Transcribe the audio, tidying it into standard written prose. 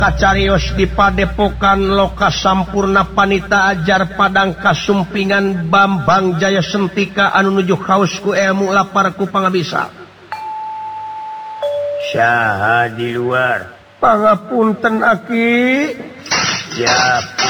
Kacarios di Padepokan Loka Sampurna Panita Ajar Padang Kasumpingan Bambang Jaya Sentika anu nuju haus ku ilmu lapar ku pangabisa. Saha di luar? Pangapunten Aki. Siap.